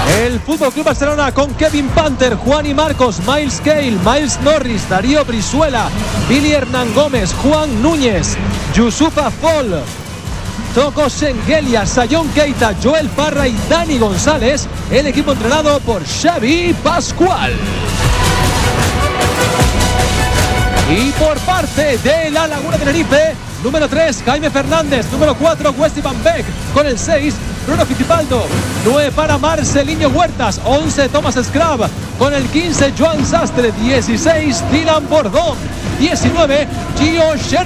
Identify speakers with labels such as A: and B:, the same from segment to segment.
A: El Fútbol Club Barcelona con Kevin Panther, Juan y Marcos, Miles Cale, Miles Norris, Darío Brizuela, Billy Hernán Gómez, Juan Núñez, Yusufa Fall, Toko Sengelia, Sayón Keita, Joel Parra y Dani González. El equipo entrenado por Xavi Pascual. Y por parte de la Laguna Tenerife, número 3, Jaime Fernández. Número 4, Wesley Van Beek. Con el 6, Bruno Fittipaldo. 9 para Marcelinho Huertas. 11, Thomas Scrab. Con el 15, Joan Sastre. 16, Dylan Bordón. 19, Gio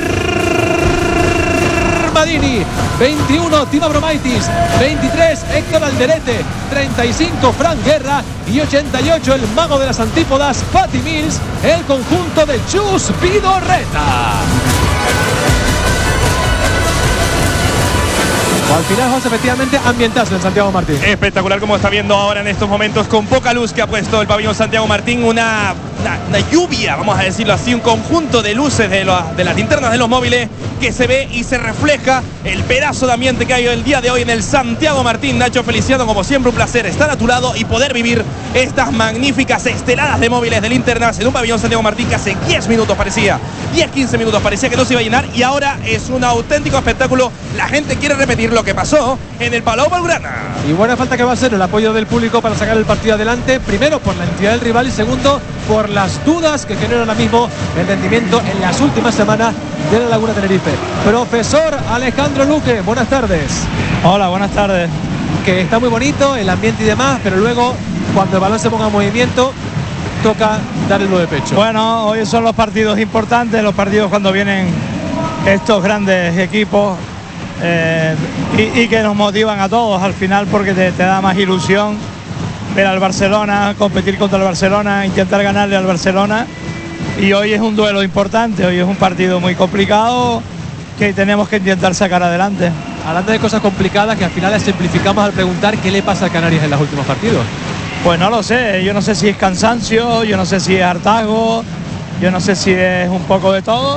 A: Shermadini. 21, Timo Abromaitis. 23, Héctor Alderete. 35, Fran Guerra. Y 88, el mago de las antípodas, Patty Mills. El conjunto de Chus Vidorreta. Al final, José, efectivamente, ambientazo en Santiago Martín.
B: Espectacular como está viendo ahora en estos momentos, con poca luz que ha puesto el pabellón Santiago Martín, una lluvia, vamos a decirlo así, un conjunto de luces de las linternas de los móviles que se ve y se refleja el pedazo de ambiente que hay el día de hoy en el Santiago Martín. Nacho Feliciano, como siempre, un placer estar a tu lado y poder vivir estas magníficas esteladas de móviles de linternas en un pabellón Santiago Martín que hace 10 minutos parecía, 10-15 minutos parecía que no se iba a llenar, y ahora es un auténtico espectáculo. La gente quiere repetir lo que pasó en el Palau Blaugrana.
A: Y buena falta que va a ser el apoyo del público para sacar el partido adelante, primero por la entidad del rival y segundo por las dudas que genera ahora mismo el rendimiento en las últimas semanas de la Laguna Tenerife. Profesor Alejandro Luque, buenas tardes.
C: Hola, buenas tardes.
A: Que está muy bonito el ambiente y demás, pero luego cuando el balón se ponga en movimiento toca dar el de pecho.
C: Bueno, hoy son los partidos importantes, los partidos cuando vienen estos grandes equipos y que nos motivan a todos al final, porque te da más ilusión ver al Barcelona, competir contra el Barcelona, intentar ganarle al Barcelona. Y hoy es un duelo importante, hoy es un partido muy complicado que tenemos que intentar sacar adelante.
A: Hablando de cosas complicadas que al final las simplificamos al preguntar qué le pasa a Canarias en los últimos partidos.
C: Pues no lo sé, yo no sé si es cansancio, yo no sé si es hartazgo, yo no sé si es un poco de todo,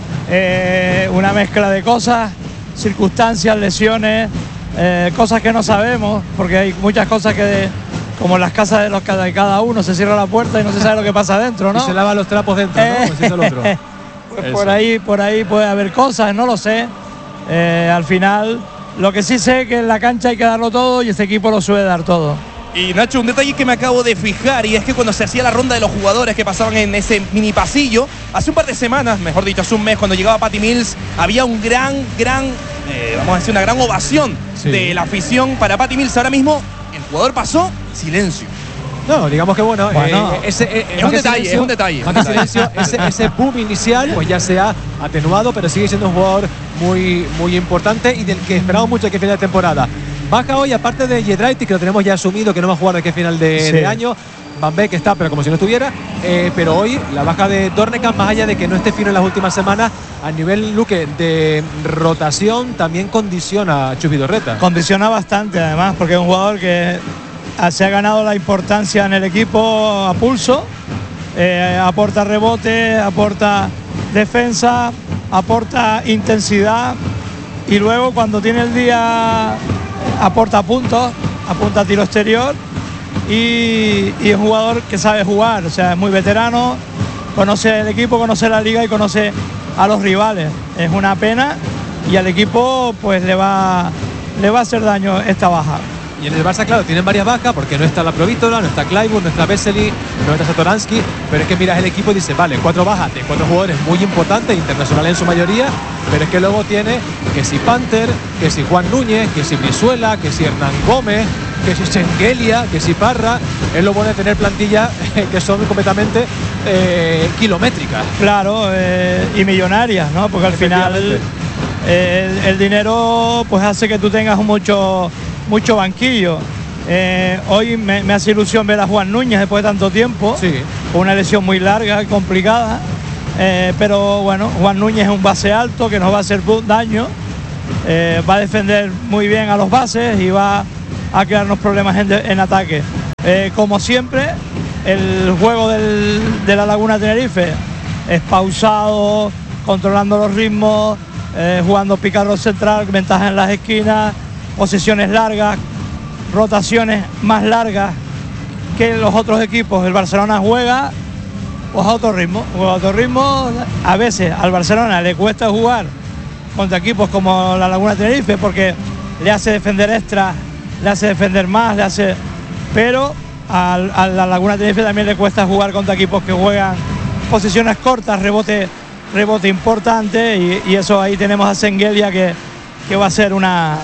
C: una mezcla de cosas, circunstancias, lesiones, cosas que no sabemos, porque hay muchas cosas que, como en las casas de cada uno, se cierra la puerta y no se sabe lo que pasa adentro, ¿no?
A: Y se lava los trapos dentro, ¿no? Pues eso es lo otro.
C: Pues por ahí puede haber cosas, no lo sé. Al final, lo que sí sé es que en la cancha hay que darlo todo y este equipo lo suele dar todo.
B: Y Nacho, un detalle que me acabo de fijar, y es que cuando se hacía la ronda de los jugadores que pasaban en ese mini pasillo, hace un par de semanas, mejor dicho, hace un mes, cuando llegaba Patty Mills, había un vamos a decir, una gran ovación de la afición para Patty Mills. Ahora mismo, el jugador pasó, silencio.
A: No, digamos que bueno,
B: es un detalle.
A: Más que silencio, ese boom inicial pues ya se ha atenuado, pero sigue siendo un jugador muy, muy importante y del que esperamos mucho de que final de temporada. Baja hoy, aparte de Yedraitis, que lo tenemos ya asumido, que no va a jugar de qué final de año. Van Beek está, pero como si no estuviera. Pero hoy la baja de Dornekamp, más allá de que no esté fino en las últimas semanas, a nivel, Luque, de rotación, también condiciona a Chus Vidorreta.
C: Condiciona bastante, además, porque es un jugador que se ha ganado la importancia en el equipo a pulso. Aporta rebote, aporta defensa, aporta intensidad, y luego cuando tiene el día aporta puntos, apunta tiro exterior, y es un jugador que sabe jugar, o sea, es muy veterano, conoce el equipo, conoce la liga y conoce a los rivales. Es una pena y al equipo pues le va a hacer daño esta baja.
A: Y en el Barça, claro, tienen varias bajas porque no está la Provítola, no está Clyburn, no está Vesely, no está Satoransky, pero es que miras el equipo y dices, vale, 4 bajas de 4 jugadores muy importantes, internacionales en su mayoría, pero es que luego tiene que si Panther, que si Juan Núñez, que si Brizuela, que si Hernán Gómez, que si Sengelia, que si Parra. Es lo bueno de tener plantillas que son completamente kilométricas.
C: Claro, y millonarias, ¿no? Porque al final el dinero pues hace que tú tengas mucho banquillo. Hoy me hace ilusión ver a Juan Núñez después de tanto tiempo, con una lesión muy larga, complicada, pero bueno, Juan Núñez es un base alto que nos va a hacer daño, va a defender muy bien a los bases y va a crearnos problemas en ataque. Como siempre, el juego de la Laguna Tenerife es pausado, controlando los ritmos, jugando picarro central, ventaja en las esquinas, posesiones largas, rotaciones más largas que los otros equipos. El Barcelona juega pues a otro ritmo. A veces al Barcelona le cuesta jugar contra equipos como la Laguna Tenerife porque le hace defender extra, le hace defender más, pero a la Laguna Tenerife también le cuesta jugar contra equipos que juegan posiciones cortas, rebote importante, y eso ahí tenemos a Sengelia que va a ser un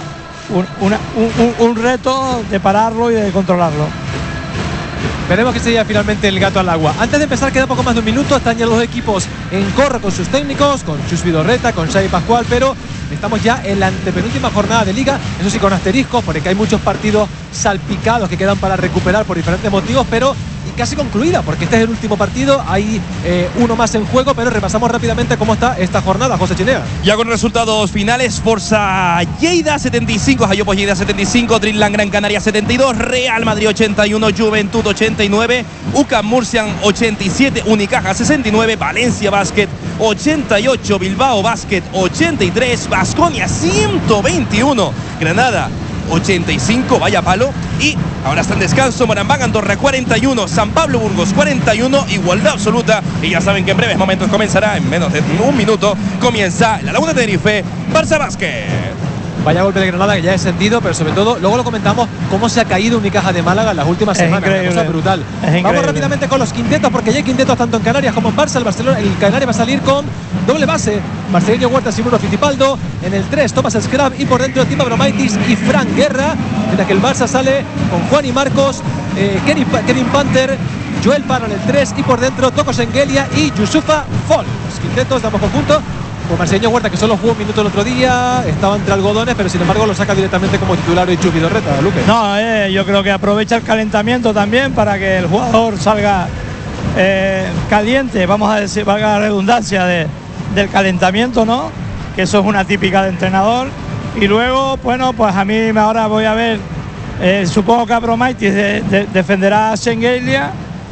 C: reto de pararlo y de controlarlo.
A: Veremos que sería finalmente el gato al agua. Antes de empezar, queda poco más de un minuto. Están ya los dos equipos en corro con sus técnicos, con Chus Vidorreta, con Xavi Pascual, pero estamos ya en la antepenúltima jornada de Liga. Eso sí, con asteriscos, porque hay muchos partidos salpicados que quedan para recuperar por diferentes motivos, pero casi concluida, porque este es el último partido. Hay uno más en juego, pero repasamos rápidamente cómo está esta jornada, José Chinea.
B: Ya con resultados finales: Forza Lleida 75, Jayopos Lleida 75, Dreamland Gran Canaria 72, Real Madrid 81, Juventud 89, UCAM Murcia 87, Unicaja 69, Valencia Basket 88, Bilbao Basket 83, Baskonia 121, Granada 85, vaya palo. Y ahora está en descanso Moraván Andorra 41, San Pablo Burgos 41, igualdad absoluta. Y ya saben que en breves momentos comenzará, en menos de un minuto, comienza la Laguna Tenerife Barça Basket.
A: Vaya golpe de Granada que ya ha descendido, pero sobre todo, luego lo comentamos, cómo se ha caído Unicaja de Málaga en las últimas semanas. Una cosa brutal. Vamos rápidamente con los quintetos, porque ya hay quintetos tanto en Canarias como en Barça. El Canaria va a salir con doble base: Marcelino Huertas y Bruno Fittipaldo. En el 3, Thomas Scrab, y por dentro Tim Abromaitis y Fran Guerra. En la que el Barça sale con Juan y Marcos, Kevin Panther, Joel Paro en el 3, y por dentro Toko Sengelia y Yusufa Fall. Los quintetos de ambos conjuntos. Con Marcelino Huerta, que solo jugó un minuto el otro día, estaba entre algodones, pero sin embargo lo saca directamente como titular de Chus Vidorreta, Luque.
C: No, yo creo que aprovecha el calentamiento también para que el jugador salga caliente, vamos a decir, valga la redundancia del calentamiento, ¿no? Que eso es una típica de entrenador. Y luego, bueno, pues a mí ahora voy a ver, supongo que Abromaitis defenderá a Sengelia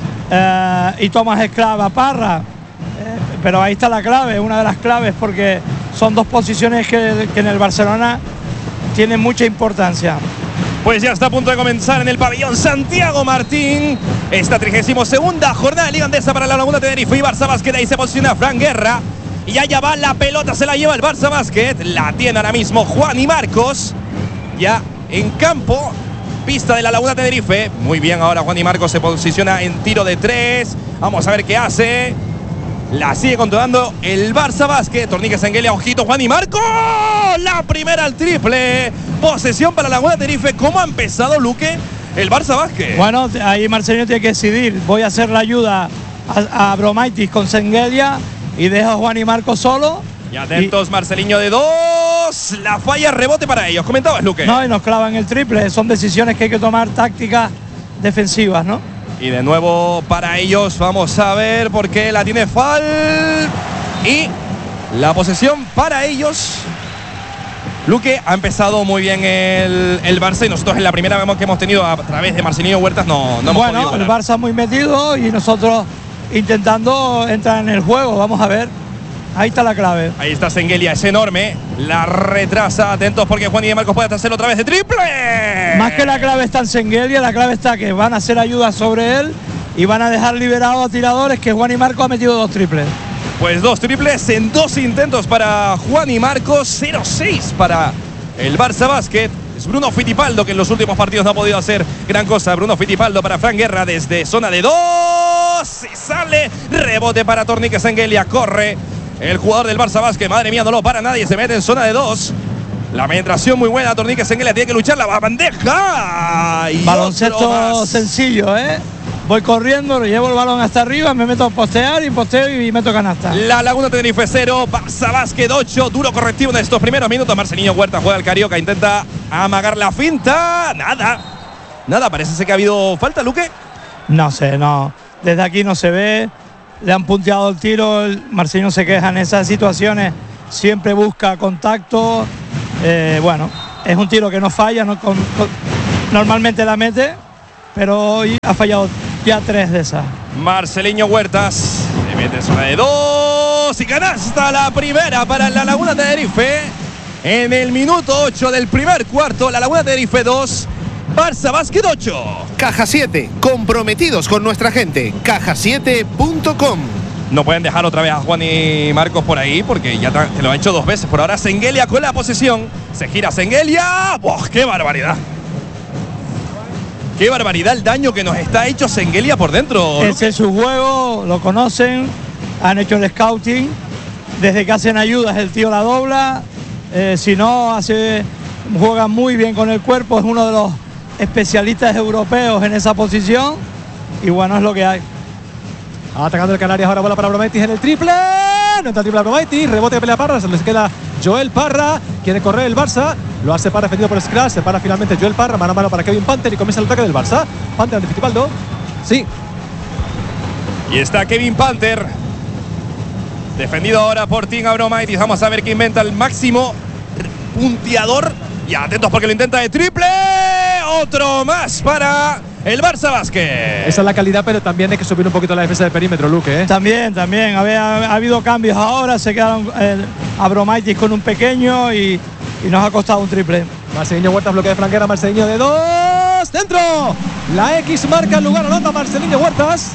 C: y Tomás Esclava Parra. Pero ahí está la clave, una de las claves, porque son dos posiciones que en el Barcelona tienen mucha importancia.
B: Pues ya está a punto de comenzar en el pabellón Santiago Martín esta 32ª jornada de Liga Andesa para la Laguna Tenerife y Barça Basket. Ahí se posiciona Fran Guerra y allá va la pelota, se la lleva el Barça Basket. La tiene ahora mismo Juan y Marcos ya en campo, pista de la Laguna Tenerife. Muy bien, ahora Juan y Marcos se posiciona en tiro de 3. Vamos a ver qué hace. La sigue controlando el Barça Basket. Tornique Sengelia, ojito, Juan y Marco. La primera al triple. Posesión para la Laguna Tenerife. ¿Cómo ha empezado, Luque, el Barça Basket?
C: Bueno, ahí Marcelino tiene que decidir. Voy a hacer la ayuda a Abromaitis con Sengelia y dejo a Juan y Marco solo.
B: Y atentos, Marcelinho de 2. La falla, rebote para ellos. Comentabas, Luque.
C: No, y nos clavan el triple. Son decisiones que hay que tomar, tácticas defensivas, ¿no?
B: Y de nuevo para ellos, vamos a ver por qué la tiene Fall. Y la posesión para ellos. Luque, ha empezado muy bien el Barça, y nosotros en la primera vemos que hemos tenido a través de Marcelino Huertas no hemos podido
C: ganar. El Barça muy metido y nosotros intentando entrar en el juego. Vamos a ver. Ahí está la clave.
B: Ahí está Sengelia, es enorme. La retrasa. Atentos porque Juan y de Marcos puede hacerlo otra vez de triple.
C: Más que la clave está en Sengelia, la clave está que van a hacer ayuda sobre él y van a dejar liberados a tiradores, que Juan y Marcos ha metido 2 triples.
B: Pues 2 triples en 2 intentos para Juan y Marcos. 0-6 para el Barça Basket. Es Bruno Fittipaldo, que en los últimos partidos no ha podido hacer gran cosa. Bruno Fittipaldo para Fran Guerra desde zona de 2. Y sale. Rebote para Tornique Sengelia. Corre el jugador del Barça Basket, madre mía, no lo para nadie, se mete en zona de 2. La penetración muy buena, Tornique Sengelia tiene que luchar, la bandeja. Y
C: baloncesto sencillo, ¿eh? Voy corriendo, llevo el balón hasta arriba, me meto a postear y posteo y meto canasta.
B: La Laguna Tenerife 0, Barça Basket 8, duro correctivo en estos primeros minutos. Marcelino Huerta juega el Carioca, intenta amagar la finta. Nada, parece ser que ha habido falta, Luque.
C: No sé, no. Desde aquí no se ve. Le han punteado el tiro, Marcelino se queja en esas situaciones, siempre busca contacto. Bueno, es un tiro que no falla, no, normalmente la mete, pero hoy ha fallado ya 3 de esas.
B: Marcelino Huertas le mete zona de 2 y canasta la primera para la Laguna Tenerife. En el minuto 8 del primer cuarto, la Laguna Tenerife 2, Barça Basket 8.
D: Caja 7, comprometidos con nuestra gente. Caja7.com.
B: No pueden dejar otra vez a Juan y Marcos por ahí porque ya te lo ha hecho 2 veces. Por ahora Sengelia con la posesión. Se gira Sengelia. ¡Buah, qué barbaridad! ¡Qué barbaridad el daño que nos está hecho Sengelia por dentro!
C: Ese es su juego, lo conocen, han hecho el scouting. Desde que hacen ayudas el tío la dobla. Si no, juega muy bien con el cuerpo. Es uno de los especialistas europeos en esa posición. Y bueno, es lo que hay.
A: Atacando el Canarias, ahora bola para Abromaitis en el triple. No entra el triple Abromaitis, rebote de pelea Parra, se les queda Joel Parra. Quiere correr el Barça, lo hace Parra defendido por Scratch. Se para finalmente Joel Parra, mano a mano para Kevin Panther y comienza el ataque del Barça. Panther ante Fittipaldo. Sí.
B: Y está Kevin Panther. Defendido ahora por Tim Abromaitis. Vamos a ver qué inventa el máximo punteador. Y atentos porque lo intenta de triple. Otro más para el Barça Basket.
A: Esa es la calidad, pero también hay que subir un poquito la defensa de perímetro, Luque.
C: También. Ha habido cambios ahora. Se quedaron Abromaitis con un pequeño y nos ha costado un triple.
A: Marceliño Huertas, bloqueo de Franguera. Marceliño de 2. ¡Dentro! La X marca el lugar, anota Marceliño Huertas.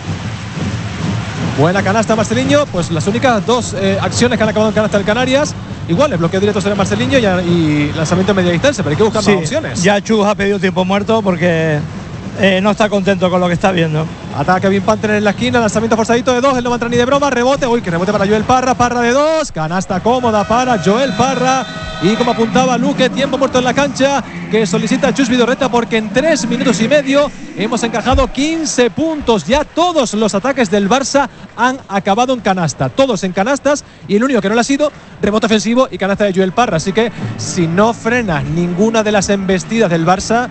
A: Buena canasta Marceliño. Pues las únicas 2 acciones que han acabado en canasta del Canarias. Igual, el bloqueo directo será Marceliño y lanzamiento de media distancia, pero hay que buscar más opciones.
C: Ya Chus ha pedido tiempo muerto porque no está contento con lo que está viendo.
A: Ataca Kevin Panther en la esquina, lanzamiento forzadito de 2, él no va a entrar ni de broma, rebote, uy, que rebote para Joel Parra, Parra de 2, canasta cómoda para Joel Parra. Y como apuntaba Luque, tiempo muerto en la cancha que solicita Chus Vidorreta porque en 3 minutos y medio hemos encajado 15 puntos. Ya todos los ataques del Barça han acabado en canasta, todos en canastas, y el único que no lo ha sido, rebote ofensivo y canasta de Joel Parra. Así que si no frenas ninguna de las embestidas del Barça,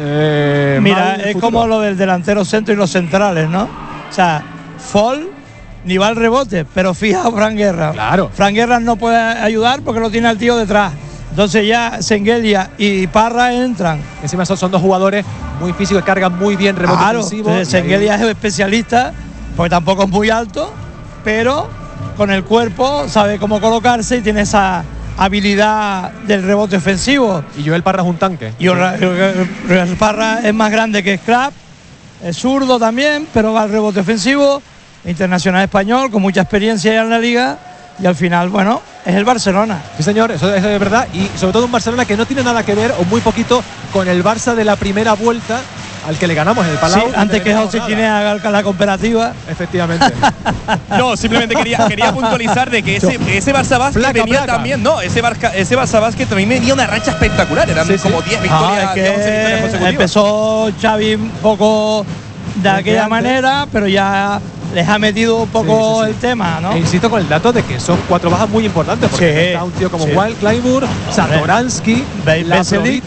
C: mira, es como lo del delantero centro y los centrales, ¿no? O sea, Fall ni va al rebote, pero fija a Fran Guerra.
A: Claro.
C: Fran Guerra no puede ayudar porque lo tiene al tío detrás. Entonces ya Sengelia y Parra entran.
A: Encima son 2 jugadores muy físicos que cargan muy bien rebote ofensivo.
C: Sengelia es especialista, porque tampoco es muy alto, pero con el cuerpo sabe cómo colocarse y tiene esa habilidad del rebote ofensivo.
A: Y Joel Parra es un tanque.
C: Y Joel Parra es más grande que Scrap, es zurdo también, pero va al rebote ofensivo, internacional español, con mucha experiencia ya en la liga. Y al final, bueno, es el Barcelona.
A: Sí, señor, eso es verdad. Y sobre todo un Barcelona que no tiene nada que ver, o muy poquito, con el Barça de la primera vuelta al que le ganamos en el Palau.
C: Sí, antes que José Quiné haga la cooperativa.
A: Efectivamente.
B: No, simplemente quería puntualizar de que ese Barça Basket venía también. No, ese Barça Basket también venía una racha espectacular. Eran como 10 victorias, 11 victorias consecutivas.
C: Empezó Xavi un poco de aquella manera, pero ya les ha metido un poco el tema, ¿no?
A: E insisto con el dato de que son 4 bajas muy importantes, porque está un tío como Wild Clyburn, Satoransky, Vesely,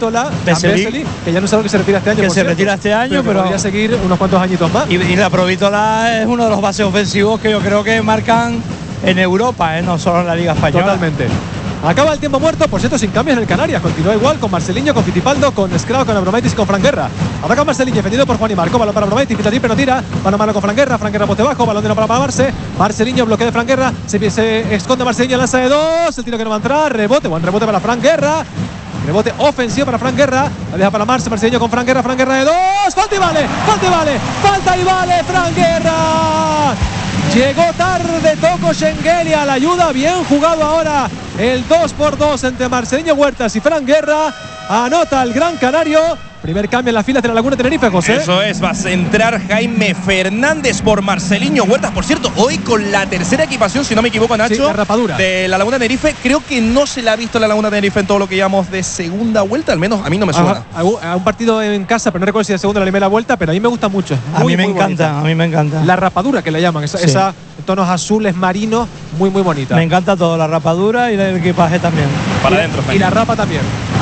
A: que ya no sabe que se retira este año.
C: Que se retira este año, pero
A: podría seguir unos cuantos añitos más.
C: Y la Provítola es uno de los bases ofensivos que yo creo que marcan en Europa, no solo en la Liga Española.
A: Totalmente. Acaba el tiempo muerto, por cierto, sin cambios en el Canarias. Continúa igual con Marceliño, con Fittipaldo, con Scrao, con Abromaitis y con Fran Guerra. Ataca Marceliño, defendido por Juan y Marco. Balón para Abromaitis, pita triple, no tira. Mano a mano con Fran Guerra poste bajo. Balón de no para Marce. Marceliño, bloqueo de Fran Guerra. Se esconde Marceliño, lanza de 2. El tiro que no va a entrar. Rebote, buen rebote para Fran Guerra. Rebote ofensivo para Fran Guerra. La deja para Marceliño con Fran Guerra de 2. Falta y vale. Falta y vale, Fran Guerra. Llegó tarde Toko Sengelia a la ayuda. Bien jugado ahora el 2x2 entre Marceliño Huertas y Fran Guerra. Anota el Gran Canario. Primer cambio en las filas de la Laguna Tenerife, José.
B: Eso es, va a entrar Jaime Fernández por Marceliño Huertas. Por cierto, hoy con la tercera equipación, si no me equivoco, Nacho,
A: sí, la rapadura
B: de la Laguna Tenerife. Creo que no se la ha visto la Laguna Tenerife en todo lo que llamamos de segunda vuelta. Al menos a mí no me suena.
A: A un partido en casa, pero no recuerdo si de segunda o la primera vuelta, pero a mí me gusta mucho.
C: A mí me encanta.
A: La rapadura que le llaman, esa tonos azules marinos, muy bonita.
C: Me encanta todo, la rapadura y el equipaje también.
B: Para adentro.
A: Y la rapa también.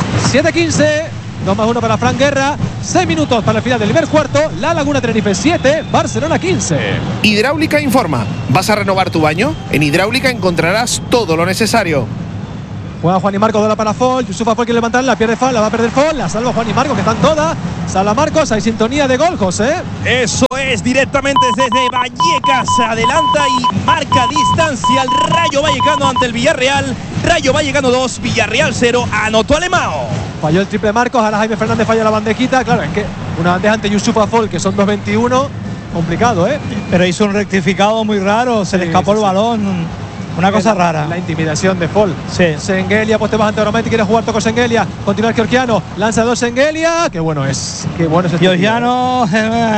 A: 7-15. 2+1 para Fran Guerra, 6 minutos para el final del primer cuarto. La Laguna Tenerife 7, Barcelona 15.
D: Hidráulica informa. ¿Vas a renovar tu baño? En Hidráulica encontrarás todo lo necesario.
A: Juega Juan y Marcos, dola para Fall. Yusufa Fall quiere levantar, la pierde Fall, la va a perder Fall. La salva Juan y Marcos, que están todas. Salva Marcos, hay sintonía de gol, José.
B: Eso es, directamente desde Vallecas. Se adelanta y marca distancia el Rayo Vallecano ante el Villarreal. Rayo Vallecano 2, Villarreal 0. Anotó Alemão.
A: Falló el triple Marcos, ahora Jaime Fernández falla la bandejita. Claro, es que una bandeja ante Yusuf Afol, que son 2.21, complicado, ¿eh?
C: Pero hizo un rectificado muy raro, se le escapó el balón. Una cosa rara.
A: La intimidación de Fall.
C: Sí.
A: Sengelia, poste bajante normalmente, quiere jugar Toko Sengelia. Continúa el georgiano, lanza 2 Sengelia. Qué bueno es. Qué bueno es este
C: Georgiano.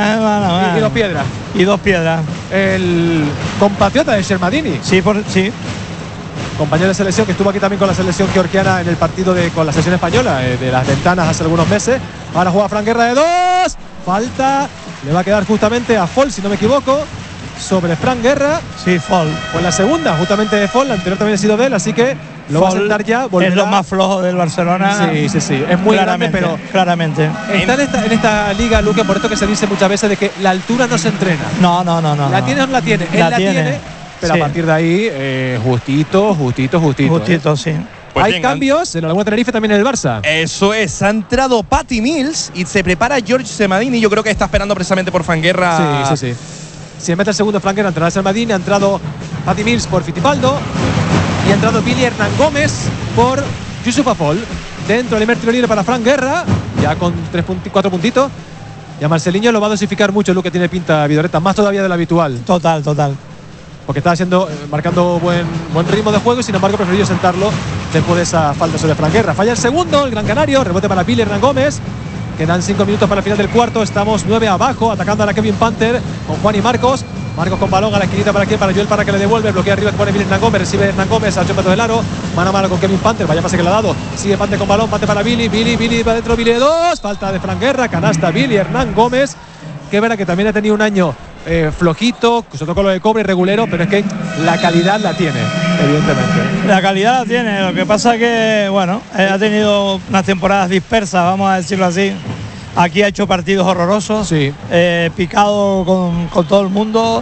A: y 2 piedras.
C: Y 2 piedras.
A: El compatriota de Shermadini.
C: Sí, sí.
A: Compañero de selección que estuvo aquí también con la selección georgiana en el partido con la selección española de las ventanas hace algunos meses. Ahora juega Fran Guerra de 2. Falta. Le va a quedar justamente a Fall, si no me equivoco, sobre Fran Guerra.
C: Sí, Fall.
A: Pues la segunda, justamente de Fall. La anterior también ha sido de él, así que lo va a sentar ya.
C: Es lo más flojo del Barcelona.
A: Sí. Es muy grande, pero
C: claramente.
A: Está en esta liga, Luque, por esto que se dice muchas veces de que la altura no se entrena.
C: No.
A: ¿La tiene o no la tiene? Él la tiene, pero
C: sí.
A: A partir de ahí, justito.
C: Justito, sí.
B: Pues
A: hay
B: bien,
A: cambios en la Laguna Tenerife, también en el Barça.
B: Eso es, ha entrado Patty Mills y se prepara George Semadini. Yo creo que está esperando precisamente por Fanguerra.
A: Sí. Si mete el segundo Fran Guerra, entrará Semadini, ha entrado Patty Mills por Fittipaldo y ha entrado Billy Hernán Gómez por Yusuf Afol. Dentro el primer tiro libre para Fran Guerra, ya con 4 puntitos. Y a Marceliño lo va a dosificar mucho, Luque, tiene pinta Vidoreta, más todavía de lo habitual.
C: Total.
A: Porque está marcando buen ritmo de juego y sin embargo prefirió sentarlo después de esa falta sobre Fran Guerra. Falla el segundo, el Gran Canario, rebote para Billy Hernán Gómez. Quedan 5 minutos para el final del cuarto, estamos 9 abajo, atacando a la Kevin Panther con Juan y Marcos. Marcos con balón a la esquinita para Joel Parra, que le devuelve, bloquea arriba, que pone Billy Hernán Gómez, recibe Hernán Gómez a 8 metros del aro, mano a mano con Kevin Panther, vaya pase que le ha dado, sigue Panther con balón, Panther para Billy para adentro, Billy de 2, falta de Fran Guerra, canasta Billy Hernán Gómez, que verá que también ha tenido un año flojito, sobre todo con lo de cobre regulero, pero es que la calidad la tiene, evidentemente.
C: La calidad la tiene, lo que pasa es que, bueno, ha tenido unas temporadas dispersas, vamos a decirlo así. Aquí ha hecho partidos horrorosos,
A: sí.
C: Picado con todo el mundo,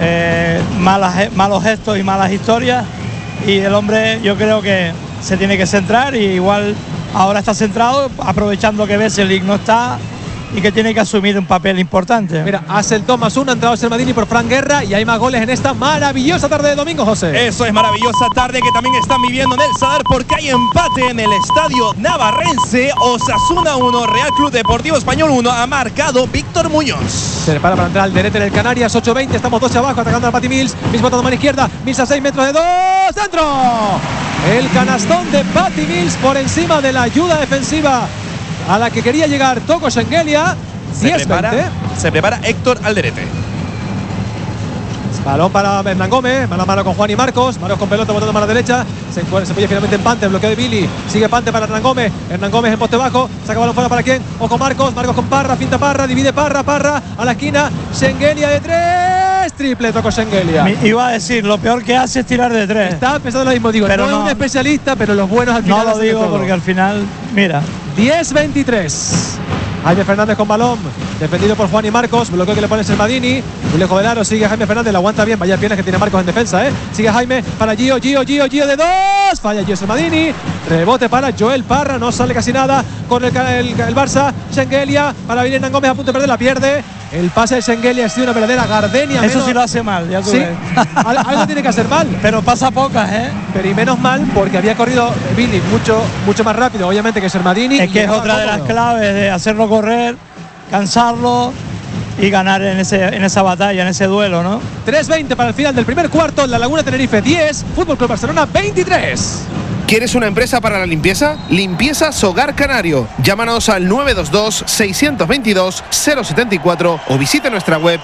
C: malos gestos y malas historias. Y el hombre, yo creo que se tiene que centrar, y igual ahora está centrado, aprovechando que Veselic no está y que tiene que asumir un papel importante.
A: Mira, hace el 2+1, ha entrado Sermadini por Fran Guerra y hay más goles en esta maravillosa tarde de domingo, José.
B: Eso es, maravillosa tarde que también están viviendo en el Sadar, porque hay empate en el estadio navarrense. Osasuna 1, Real Club Deportivo Español 1, ha marcado Víctor Muñoz.
A: Se prepara para entrar al Derete en el Canarias, 8:20, estamos 12 abajo, atacando a Patty Mills. Mills botando mano izquierda, Mills a 6 metros de 2, ¡dentro! El canastón de Patty Mills por encima de la ayuda defensiva a la que quería llegar Toko Sengelia.
B: Se prepara Héctor Alderete.
A: Balón para Hernán Gómez, mano a mano con Juan y Marcos con pelota botando mano derecha, se apoya finalmente en Pante, bloqueo de Billy, sigue Pante para Hernán Gómez en poste bajo, saca balón fuera para quién, ojo Marcos con Parra, pinta Parra, divide Parra a la esquina, Sengelia de 3, triple Toko Sengelia.
C: Iba a decir, lo peor que hace es tirar de 3.
A: Estaba pensando lo mismo, digo,
C: pero
A: no es un especialista, pero los buenos al final.
C: No lo digo porque al final, mira.
A: 10-23. Jaime Fernández con balón, defendido por Juan y Marcos, bloqueo que le pone Sermadini, muy lejos del aro, sigue Jaime Fernández, la aguanta bien, vaya piernas que tiene Marcos en defensa, sigue Jaime para Gio de 2, falla Gio Sermadini, rebote para Joel Parra, no sale casi nada con el Barça, Sengelia para Billy Hernán Gómez, a punto de perder, la pierde, el pase de Sengelia ha sido una verdadera gardenia.
C: Eso sí lo hace mal, ya tú
A: sí,
C: ves.
A: algo tiene que hacer mal.
C: Pero pasa pocas,
A: Pero y menos mal porque había corrido Billy mucho más rápido, obviamente, que Sermadini.
C: Es que es otra de las claves de hacerlo correr, cansarlo y ganar en esa batalla, en ese duelo, ¿no?
A: 3:20 para el final del primer cuarto, La Laguna Tenerife 10, Fútbol Club Barcelona 23.
D: ¿Quieres una empresa para la limpieza? Limpiezas Hogar Canario. Llámanos al 922-622-074 o visita nuestra web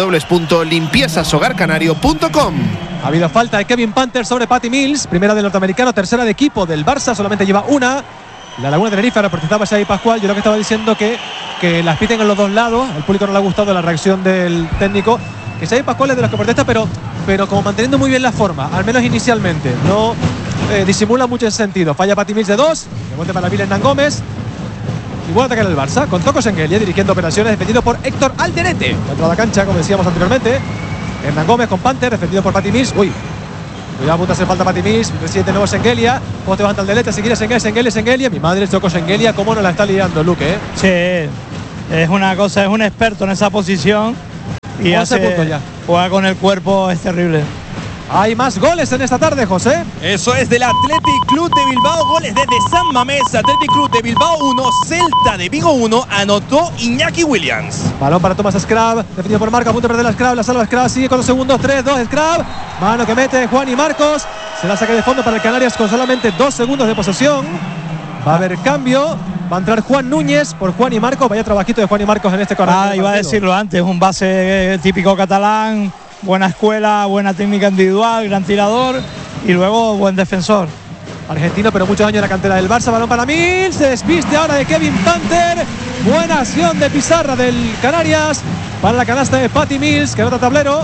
D: www.limpiezashogarcanario.com.
A: Ha habido falta de Kevin Panther sobre Patty Mills, primera del norteamericano, tercera de equipo del Barça, solamente lleva una. La Laguna Tenerife, ahora protestaba Xavi Pascual, yo lo que estaba diciendo que las piten en los dos lados, al público no le ha gustado la reacción del técnico, que Xavi Pascual es de los que protesta, pero como manteniendo muy bien la forma, al menos inicialmente, no disimula mucho ese sentido. Falla Patty Mills de 2, rebote para Billy Hernán Gómez y vuelve a atacar el Barça con Toko Sengelia dirigiendo operaciones, defendido por Héctor Alderete dentro de la cancha, como decíamos anteriormente. Hernán Gómez con Panther, defendido por Patty Mills. Cuidado, punto, hace falta Patty Mills, reciente nuevo Sengelia, poste bajante Alderete, seguir Sengelia, mi madre Toko Sengelia, cómo no la está liando Luque,
C: Sí, es una cosa, es un experto en esa posición y
A: 11 puntos ya.
C: Juega con el cuerpo, es terrible.
A: Hay más goles en esta tarde, José.
B: Eso es del Athletic Club de Bilbao. Goles desde San Mamés. Athletic Club de Bilbao 1, Celta de Vigo 1. Anotó Iñaki Williams.
A: Balón para Thomas Scrab, definido por Marco, a punto de perder la Scrab, la salva Scrab, sigue con 2 segundos, 3, 2, Scrab. Mano que mete Juan y Marcos. Se la saca de fondo para el Canarias con solamente 2 segundos de posesión. Va a haber cambio. Va a entrar Juan Núñez por Juan y Marcos. Vaya trabajito de Juan y Marcos en este corner.
C: Iba a decirlo antes, un base típico catalán, buena escuela, buena técnica individual, gran tirador y luego buen defensor.
A: Argentino, pero muchos años en la cantera del Barça. Balón para Mills. Se despiste ahora de Kevin Panther. Buena acción de pizarra del Canarias para la canasta de Patty Mills, que anota tablero.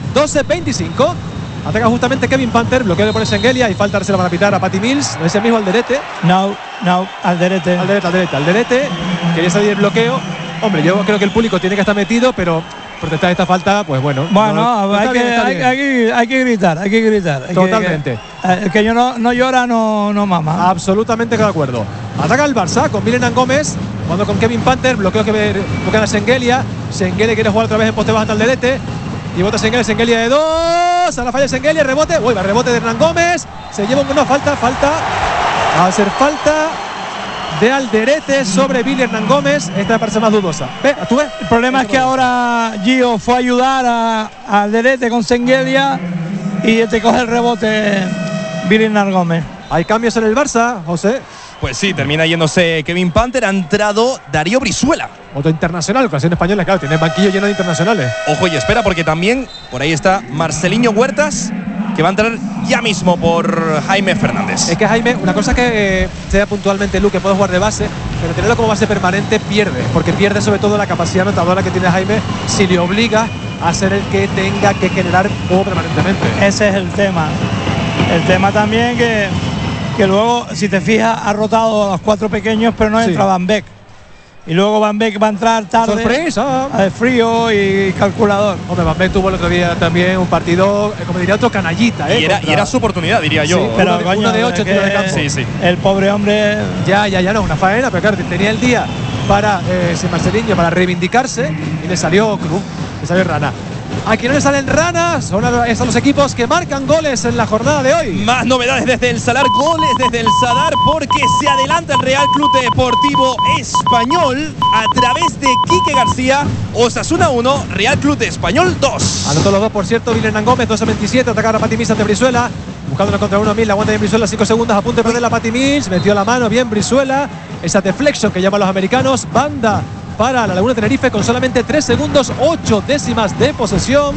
A: 12-25. Ataca justamente Kevin Panther. Bloqueo le pone Shengelia y falta dársela para pitar a Patty Mills. No es el mismo Alderete.
C: No, Alderete.
A: Alderete. Quería salir el bloqueo. Hombre, yo creo que el público tiene que estar metido, pero protestar esta falta, pues bueno.
C: Bueno, hay que gritar.
A: Totalmente.
C: El que yo no llora, no mama.
A: Absolutamente de acuerdo. Ataca el Barça con Milenan Gómez, jugando con Kevin Panther, bloqueo que busca a Shengelia. Shengelia quiere jugar otra vez en poste bajo al Alderete. Y bota Shengelia de 2. A la falla Shengelia, rebote. Va rebote de Hernán Gómez. Se lleva una falta. Va a ser falta de Alderete sobre Billy Hernán Gómez. Esta me parece más dudosa. ¿Tú ves?
C: El problema es que ahora Gio fue a ayudar a Alderete con Shengelia y te coge el rebote Billy Hernán Gómez.
A: Hay cambios en el Barça, José.
B: Pues sí, termina yéndose Kevin Panther. Ha entrado Darío Brizuela.
A: Otro internacional, ocasión española, claro, tiene el banquillo lleno de internacionales.
B: Ojo y espera, porque también por ahí está Marceliño Huertas, que va a entrar ya mismo por Jaime Fernández.
A: Es que Jaime, una cosa que sea puntualmente Lu, que puede jugar de base, pero tenerlo como base permanente pierde, porque pierde sobre todo la capacidad anotadora que tiene Jaime si le obliga a ser el que tenga que generar juego permanentemente.
C: Ese es el tema. El tema también que luego, si te fijas, ha rotado a los 4 pequeños, pero no entra Van Beek. Y luego Van Beek va a entrar tarde.
A: ¡Sorpresa!
C: De frío y calculador.
A: Hombre, Van Beek tuvo el otro día también un partido, como diría otro, canallita.
B: Y era su oportunidad, diría yo.
A: Sí, pero uno de 8 tiros de campo.
B: Sí.
C: El pobre hombre.
A: Ya, no, una faena, pero claro, tenía el día para Marceliño para reivindicarse y le salió cruz, le salió rana. Aquí no le salen ranas, son los equipos que marcan goles en la jornada de hoy.
B: Más novedades desde el Salar, goles desde el Salar, porque se adelanta el Real Club Deportivo Español a través de Quique García. Osasuna 1, Real Club de Español 2.
A: Anotó los 2, por cierto, Billy Hernán Gómez, 2-27, atacar a Patty Mills ante Brizuela. Buscando una contra 1 Mills, aguanta bien Brizuela, 5 segundos, a punto de perder la Patty Mills. Metió la mano bien Brizuela. Esa deflection que llaman los americanos. Banda para la Laguna Tenerife con solamente 3 segundos, 8 décimas de posesión.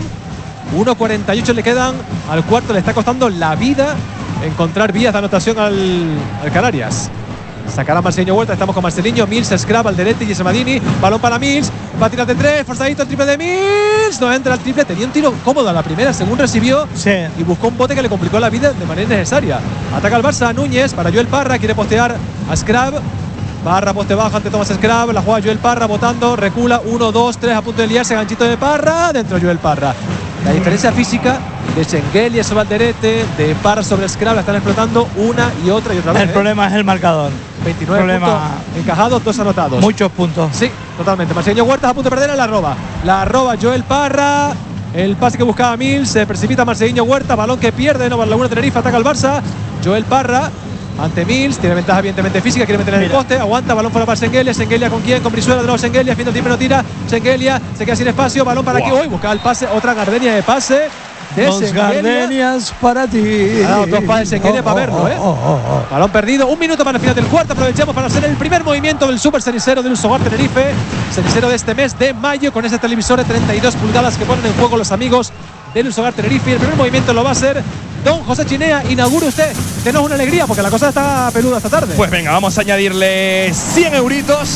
A: 1.48 le quedan al cuarto. Le está costando la vida encontrar vías de anotación al Canarias. Sacará Marceliño Huerta, estamos con Marceliño, Mills, Scrab, Alderete y Semadini. Balón para Mills, va a tirar de 3, forzadito el triple de Mills. No entra el triple, tenía un tiro cómodo a la primera según recibió.
C: Sí.
A: Y buscó un bote que le complicó la vida de manera innecesaria. Ataca el Barça, Núñez para Joel Parra, quiere postear a Scrab. Parra poste bajo ante Thomas Scrab, la juega Joel Parra botando, recula 1, 2, 3 a punto de liarse, ganchito de Parra, dentro Joel Parra. La diferencia física de Shengelia sobre Alderete, de Parra sobre Scrab, la están explotando una y otra vez.
C: El problema es el marcador.
A: 29 puntos encajados, 2 anotados.
C: Muchos puntos.
A: Sí, totalmente. Marceliño Huertas a punto de perder, la roba Joel Parra. El pase que buscaba Mills, se precipita Marceliño Huertas, balón que pierde, no para la Laguna Tenerife, ataca al Barça. Joel Parra ante Mills, tiene ventaja evidentemente física, quiere meter en el poste, aguanta, balón fuera para Shengelia. Shengelia con quién, con Brizuela, de nuevo Shengelia, fin del tiempo no tira, Shengelia se queda sin espacio, balón para aquí, hoy buscaba el pase, otra gardenia de pase de
C: Dos gardenias para ti.
A: Dos pases de Shengelia para verlo, balón perdido, 1 minuto para el final del cuarto, aprovechamos para hacer el primer movimiento del Super Cenicero del Lusogar Tenerife, cenicero de este mes de mayo, con ese televisor de 32 pulgadas que ponen en juego los amigos del Lusogar Tenerife. El primer movimiento lo va a hacer don José Chinea. Inaugure usted, denos una alegría porque la cosa está peluda esta tarde.
B: Pues venga, vamos a añadirle 100 euritos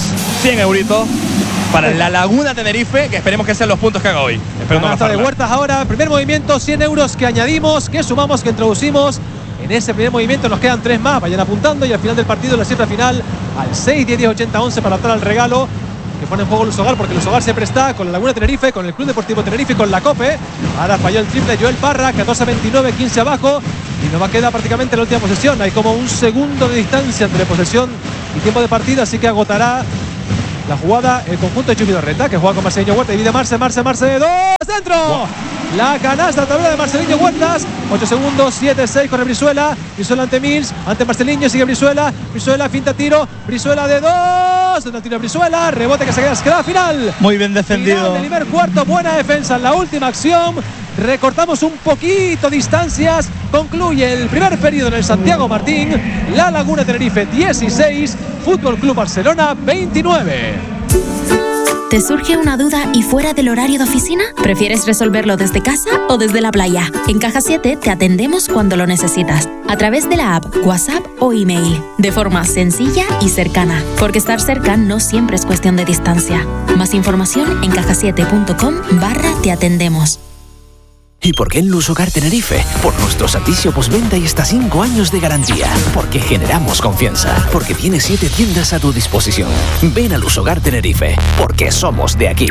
B: para la Laguna Tenerife, que esperemos que sean los puntos que haga hoy.
A: Hasta de Huertas ahora, primer movimiento, 100 euros que añadimos, que sumamos, que introducimos. En ese primer movimiento nos quedan 3 más, vayan apuntando, y al final del partido la cifra final al 6, 10, 10, 80, 11 para optar al regalo que pone en juego el Lusogar, porque el Lusogar siempre está con la Laguna Tenerife, con el Club Deportivo Tenerife y con la COPE. Ahora falló el triple Joel Parra, 14-29, 15 abajo, y nos va a quedar prácticamente la última posesión. Hay como 1 segundo de distancia entre posesión y tiempo de partida, así que agotará la jugada el conjunto de Chupi Dorreta, que juega con Marceliño Huerta, divide Marce de 2, ¡dentro! la canasta tabla de Marceliño Huertas. 8 segundos, 7-6 con el Brizuela. Brizuela ante Mills, ante Marceliño, sigue Brizuela. Brizuela finta tiro, Brizuela de 2. No tira Brizuela, rebote que se queda final.
C: Muy bien defendido.
A: Final del primer cuarto, buena defensa en la última acción. Recortamos un poquito distancias. Concluye el primer periodo en el Santiago Martín. La Laguna Tenerife 16, Fútbol Club Barcelona 29.
E: ¿Te surge una duda y fuera del horario de oficina? ¿Prefieres resolverlo desde casa o desde la playa? En Caja 7 te atendemos cuando lo necesitas, a través de la app, WhatsApp o email, de forma sencilla y cercana, porque estar cerca no siempre es cuestión de distancia. Más información en cajasiete.com/te atendemos.
F: ¿Y por qué en Lusogar Tenerife? Por nuestro servicio postventa y hasta 5 años de garantía. Porque generamos confianza. Porque tiene 7 tiendas a tu disposición. Ven a Lusogar Tenerife. Porque somos de aquí.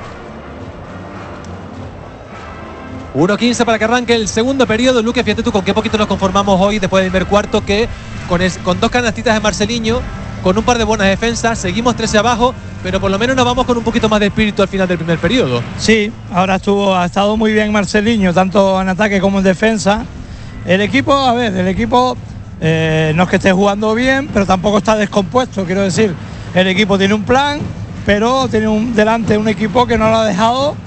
A: 1:15 para que arranque el segundo periodo. Luque, fíjate tú con qué poquito nos conformamos hoy después del primer cuarto, que con 2 canastitas de Marceliño, con un par de buenas defensas, seguimos 13 abajo, pero por lo menos nos vamos con un poquito más de espíritu al final del primer periodo.
C: Sí, ahora ha estado muy bien Marceliño, tanto en ataque como en defensa. El equipo, no es que esté jugando bien, pero tampoco está descompuesto, quiero decir. El equipo tiene un plan, pero tiene delante un equipo que no lo ha dejado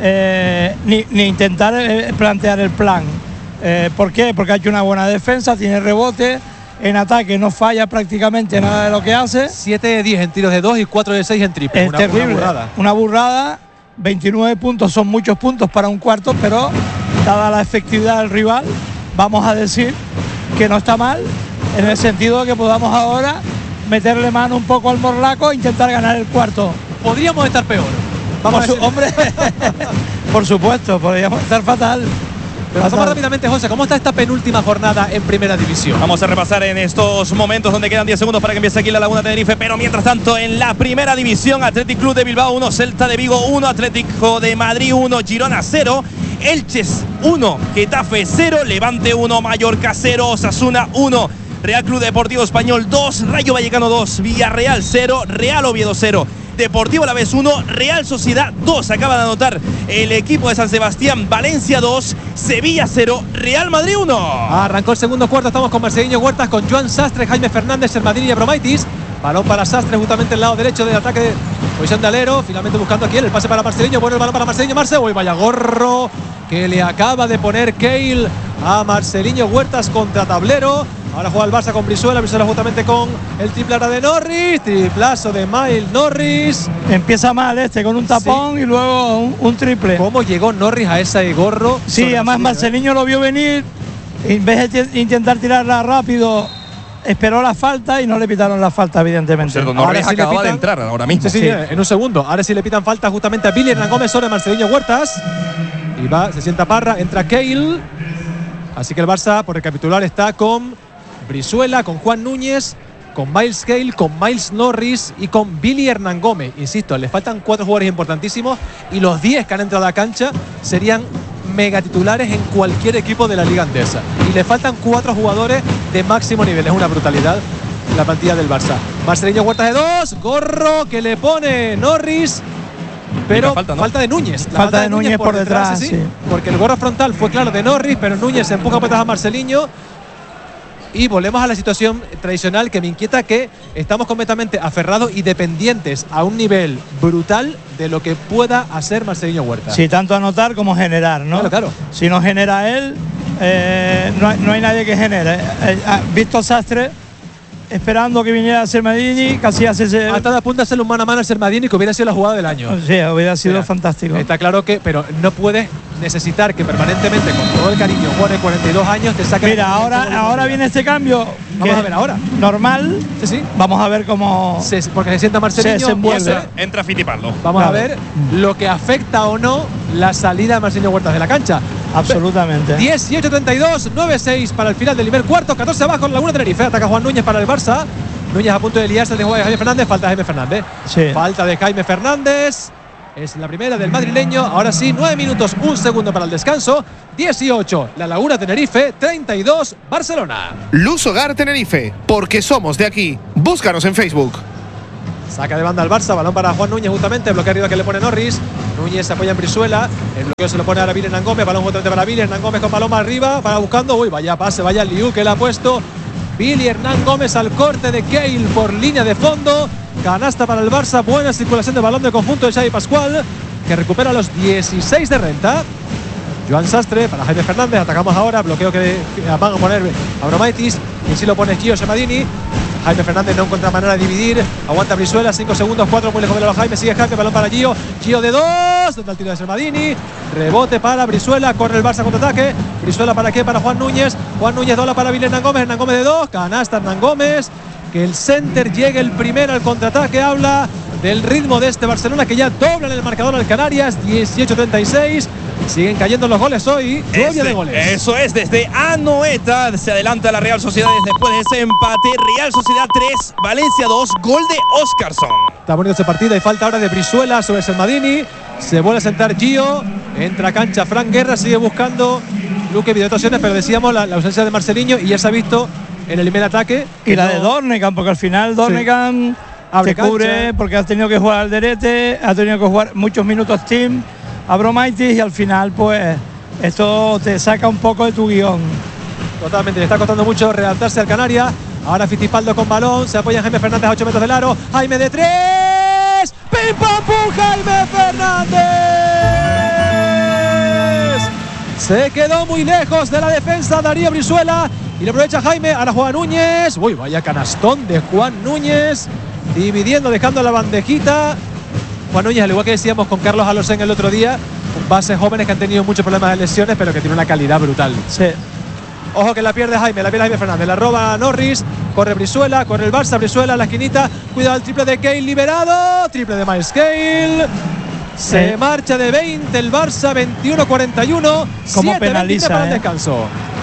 C: ni intentar plantear el plan. ¿Por qué? Porque ha hecho una buena defensa, tiene rebote. En ataque no falla prácticamente nada de lo que hace.
A: 7 de 10 en tiros de 2 y 4 de 6 en triple.
C: Es terrible. Una burrada. 29 puntos son muchos puntos para un cuarto, pero dada la efectividad del rival, vamos a decir que no está mal, en el sentido de que podamos ahora meterle mano un poco al morlaco e intentar ganar el cuarto.
A: Podríamos estar peor.
C: Hombre, por supuesto, podríamos estar fatal.
A: Pero pasamos rápidamente, José, ¿cómo está esta penúltima jornada en Primera División?
B: Vamos a repasar en estos momentos donde quedan 10 segundos para que empiece aquí la Laguna Tenerife, pero mientras tanto en la Primera División, Athletic Club de Bilbao 1, Celta de Vigo 1, Atlético de Madrid 1, Girona 0, Elches 1, Getafe 0, Levante 1, Mallorca 0, Osasuna 1, Real Club Deportivo Español 2, Rayo Vallecano 2, Villarreal 0, Real Oviedo 0. Deportivo Alavés 1, Real Sociedad 2. Acaba de anotar el equipo de San Sebastián. Valencia 2, Sevilla 0, Real Madrid 1.
A: Arrancó el segundo cuarto. Estamos con Marceliño Huertas, con Joan Sastre, Jaime Fernández, Sermadini y Abromaitis. Balón para Sastre, justamente el lado derecho del ataque de posición de alero. Finalmente buscando aquí el pase para Marceliño. Bueno, el balón para Marceliño. Uy, vaya gorro que le acaba de poner Keil a Marceliño Huertas contra tablero. Ahora juega el Barça con Brizuela justamente con el triple ahora de Norris. Triplazo de Miles Norris.
C: Empieza mal con un tapón, sí, y luego un triple.
A: ¿Cómo llegó Norris a ese gorro?
C: Sí, además Marceliño lo vio venir. En vez de intentar tirarla rápido, esperó la falta y no le pitaron la falta, evidentemente.
B: Cierto, Norris sí acaba de entrar ahora mismo.
A: Sí, en un segundo. Ahora sí le pitan falta justamente a Billy Hernán Gómez sobre Marceliño Huertas. Y se sienta Parra, entra Keil. Así que el Barça, por recapitular, está con Brizuela, con Juan Núñez, con Miles Keil, con Miles Norris y con Billy Hernán Gómez. Insisto, le faltan 4 jugadores importantísimos y los 10 que han entrado a la cancha serían mega titulares en cualquier equipo de la Liga Andesa. Y le faltan 4 jugadores de máximo nivel. Es una brutalidad la plantilla del Barça. Marceliño Huertas de 2, gorro que le pone Norris. Pero falta de Núñez.
C: Falta de Núñez por detrás, sí.
A: Porque el gorro frontal fue claro de Norris, pero Núñez se empuja por detrás a Marceliño. Y volvemos a la situación tradicional que me inquieta, que estamos completamente aferrados y dependientes a un nivel brutal de lo que pueda hacer Marceliño Huertas.
C: Sí, tanto anotar como generar, ¿no?
A: Claro.
C: Si no genera él, no hay nadie que genere. Visto Sastre esperando que viniera Sermadini, casi hace ese...
A: Ha estado a punto de hacerle un mano a mano al Sermadini, que hubiera sido la jugada del año.
C: Sí, hubiera sido fantástico.
A: Está claro que, pero no puedes necesitar que permanentemente, con todo el cariño, jugador de 42 años, te saque...
C: Mira, ahora viene este cambio.
A: Vamos a ver ahora.
C: Normal.
A: Sí.
C: Vamos a ver cómo...
A: porque se sienta Marceliño.
B: Entra Fittipaldo.
A: Vamos a ver lo que afecta o no la salida de Marceliño Huertas de la cancha.
C: Absolutamente.
A: 18-32, 9-6 para el final del primer cuarto, 14 abajo en Laguna Tenerife. Ataca Juan Núñez para el Barça. Núñez a punto de liarse de juego de Jaime Fernández. Falta de Jaime Fernández.
C: Sí.
A: Falta de Jaime Fernández. Es la primera del madrileño. Ahora sí, 9 minutos, 1 segundo para el descanso. 18, la Laguna Tenerife. 32, Barcelona.
D: Lusogar Tenerife, porque somos de aquí. Búscanos en Facebook.
A: Saca de banda al Barça, balón para Juan Núñez justamente, bloqueo arriba que le pone Norris. Núñez se apoya en Brizuela, el bloqueo se lo pone ahora Billy Hernán Gómez, balón justamente para Billy Hernán Gómez con balón más arriba, para buscando, uy, vaya pase, vaya Liu que le ha puesto Billy Hernán Gómez al corte de Keil por línea de fondo. Canasta para el Barça, buena circulación de balón del conjunto de Xavi Pascual, que recupera los 16 de renta. Joan Sastre para Jaime Fernández, atacamos ahora, bloqueo que van a poner Abromaitis, y si lo pone Gio Semadini. Jaime Fernández no encuentra manera de dividir, aguanta Brizuela, 5 segundos, 4 muy lejos de la Jaime, sigue Jaime, balón para Gio de 2, donde el tiro de Semadini, rebote para Brizuela, corre el Barça contraataque, Brizuela para qué, para Juan Núñez dobla para Billy Hernán Gómez de 2, canasta Hernán Gómez, que el center llegue el primero al contraataque, habla del ritmo de este Barcelona que ya dobla en el marcador al Canarias, 18-36. Siguen cayendo los goles hoy. Lluvia de goles.
B: Eso es, desde Anoeta se adelanta la Real Sociedad después de ese empate. Real Sociedad 3, Valencia 2, gol de Óscarson.
A: Está bonito ese partido y falta ahora de Brizuela sobre Semadini. Se vuelve a sentar Gio. Entra a cancha Fran Guerra, sigue buscando Luque videotaciones, pero decíamos la ausencia de Marceliño y ya se ha visto en el primer ataque.
C: Y la de Dornegan, porque al final Dornegan se cubre porque ha tenido que jugar al derete, ha tenido que jugar muchos minutos Tim, Abromaitis, y al final pues esto te saca un poco de tu guión.
A: Totalmente, le está costando mucho readaptarse al Canarias. Ahora Fittipaldo con balón, se apoya en Jaime Fernández a 8 metros del aro. Jaime de 3, ¡pim pam pum! Jaime Fernández se quedó muy lejos de la defensa Darío Brizuela y lo aprovecha Jaime. Ahora Juan Núñez, uy, vaya canastón de Juan Núñez, dividiendo, dejando la bandejita. Juan Núñez, al igual que decíamos con Carlos Alocén el otro día, bases jóvenes que han tenido muchos problemas de lesiones, pero que tiene una calidad brutal.
C: Sí.
A: Ojo que la pierde Jaime Fernández, la roba Norris, corre Brizuela, corre el Barça, Brizuela en la esquinita, cuidado el triple de Keil liberado, triple de Miles Keil. Se marcha de 20 el Barça, 21-41.
C: ¿Cómo penaliza
A: para el descanso?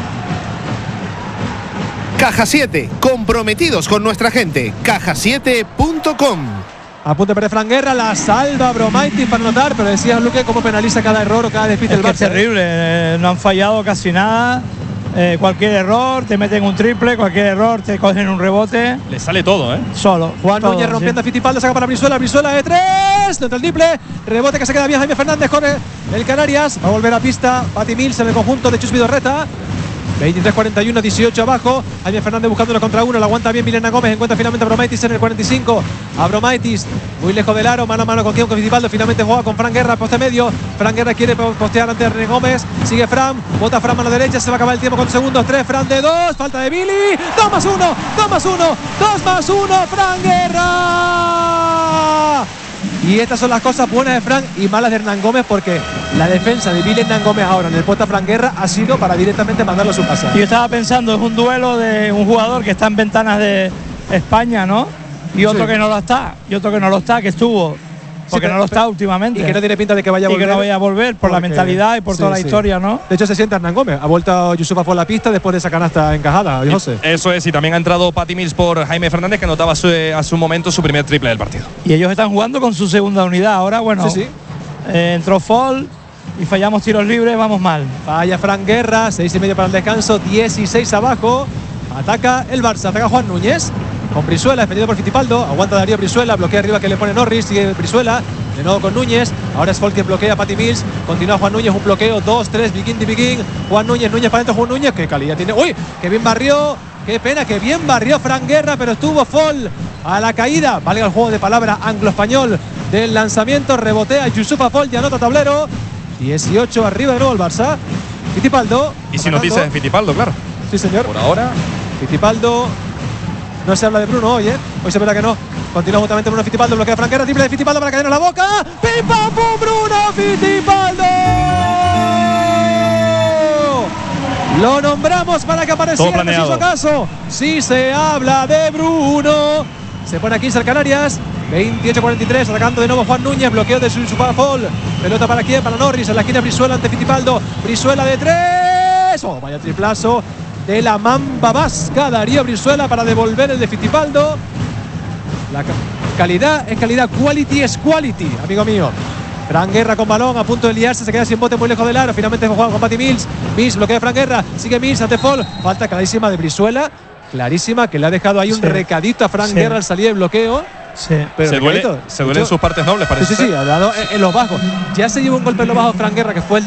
D: Caja 7, comprometidos con nuestra gente. Caja7.com.
A: A punto de perder Fran Guerra, la salva Abromaitis para anotar, pero decía Luque cómo penaliza cada error o cada despiste el Barça.
C: Es terrible, no han fallado casi nada. Cualquier error te meten un triple, cualquier error te cogen un rebote.
B: Le sale todo,
C: Solo.
A: Juan Núñez rompiendo a Fittipaldo, saca para Brizuela de 3, contra el triple, rebote que se queda bien Jaime Fernández, corre el Canarias, va a volver a pista Pati Mills en el conjunto de Chus Vidorreta. 23-41, 18 abajo. Jaime Fernández buscándolo contra uno. La aguanta bien Milena Gómez. Encuentra finalmente a Abromaitis en el 45. Abromaitis muy lejos del aro. Mano a mano con Fittipaldo. Finalmente juega con Fran Guerra, poste medio. Fran Guerra quiere postear ante René Gómez. Sigue Fran. Bota Fran a la derecha. Se va a acabar el tiempo con segundos. 3. Fran de 2. Falta de Billy. 2 más 1. 2 más 1. 2 más 1. Fran Guerra. Y estas son las cosas buenas de Fran y malas de Hernán Gómez, porque la defensa de Billy Hernán Gómez ahora en el poste a Fran Guerra ha sido para directamente mandarlo a su casa.
C: Yo estaba pensando, es un duelo de un jugador que está en ventanas de España, ¿no? Y otro que no lo está, que estuvo, porque no lo está últimamente.
A: Y que no tiene pinta de que vaya a volver.
C: Y que no vaya a volver por la mentalidad y por toda la historia, ¿no?
A: De hecho, se sienta Hernán Gómez. Ha vuelto Yusufa por la pista después de esa canasta encajada, José.
B: Eso es, y también ha entrado Pati Mills por Jaime Fernández, que anotaba a su momento su primer triple del partido.
C: Y ellos están jugando con su segunda unidad. Ahora, bueno, entró Fall y fallamos tiros libres, vamos mal.
A: Falla Fran Guerra, 6:30 para el descanso, 16 abajo. Ataca el Barça, ataca Juan Núñez. Con Brizuela, defendido por Fittipaldo. Aguanta Darío Brizuela, bloquea arriba que le pone Norris. Sigue Brizuela, de nuevo con Núñez. Ahora es Folk que bloquea a Pati Mills. Continúa Juan Núñez, un bloqueo, 2-3, begin. Juan Núñez para adentro, Juan Núñez. Qué calidad tiene. ¡Uy! ¡Qué bien barrió! ¡Qué pena! ¡Qué bien barrió Fran Guerra! Pero estuvo Fall a la caída. Valga el juego de palabra anglo-español del lanzamiento. Rebotea Yusufa Fall y anota tablero. 18 arriba de nuevo el Barça. Fittipaldo.
B: Y si nos dice de Fittipaldo, claro.
A: Sí, señor.
B: Por ahora.
A: Fittipaldo. No se habla de Bruno hoy, Hoy se verá que no. Continúa justamente Bruno Fittipaldo, bloquea a Fran Guerra, triple de Fittipaldo para caernos la boca. ¡Pim pam pum! ¡Bruno Fittipaldo! Lo nombramos para que apareciera en preciso caso. Sí se habla de Bruno. Se pone aquí el Canarias. 28-43, atacando de nuevo Juan Núñez, bloqueo de Yusufa Fall. Pelota para quién, para Norris, en la esquina Brizuela ante Fittipaldo. Brizuela de 3. ¡Oh, vaya triplazo! De la mamba vasca, Darío Brizuela para devolver el de Fittipaldo. La calidad es calidad, quality es quality, amigo mío. Fran Guerra con balón, a punto de liarse, se queda sin bote muy lejos del aro. Finalmente juega con Pati Mills. Mills bloquea a Fran Guerra, sigue Mills ante Fall. Falta clarísima de Brizuela, clarísima, que le ha dejado ahí un recadito a Fran Guerra al salir del bloqueo.
C: Sí.
A: Pero
B: se duele
A: Miguelito,
B: en sus partes nobles, parece.
A: Sí, ha dado en los bajos. Ya se llevó un golpe en los bajos Fran Guerra, que fue el